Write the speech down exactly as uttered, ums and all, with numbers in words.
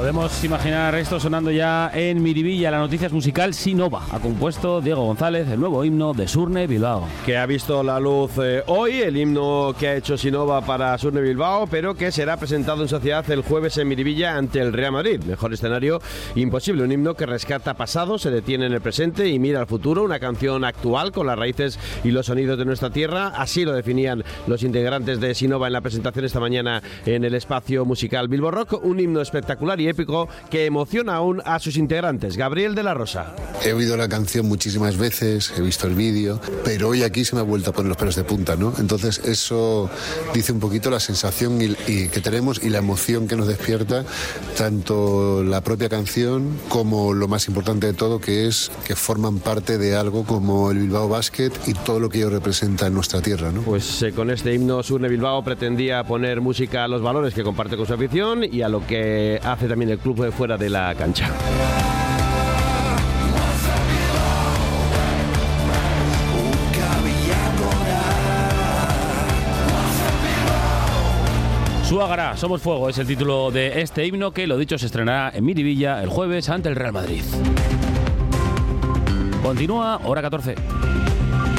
Podemos imaginar esto sonando ya en Miribilla. La noticia es musical. Sinova ha compuesto Diego González el nuevo himno de Surne Bilbao, que ha visto la luz eh, hoy, el himno que ha hecho Sinova para Surne Bilbao, pero que será presentado en sociedad el jueves en Miribilla ante el Real Madrid. Mejor escenario imposible, un himno que rescata pasado, se detiene en el presente y mira al futuro, una canción actual con las raíces y los sonidos de nuestra tierra. Así lo definían los integrantes de Sinova en la presentación esta mañana en el espacio musical Bilbo Rock, un himno espectacular y épico que emociona aún a sus integrantes. Gabriel de la Rosa. He oído la canción muchísimas veces, he visto el vídeo, pero hoy aquí se me ha vuelto a poner los pelos de punta, ¿no? Entonces eso dice un poquito la sensación y, y que tenemos y la emoción que nos despierta tanto la propia canción como lo más importante de todo, que es que forman parte de algo como el Bilbao Basket y todo lo que ello representa en nuestra tierra, ¿no? Pues eh, con este himno Surne Bilbao pretendía poner música a los valores que comparte con su afición y a lo que hace también el club de fuera de la cancha. Suágara, somos fuego, es el título de este himno que, lo dicho, se estrenará en Miribilla el jueves ante el Real Madrid. Continúa, hora catorce.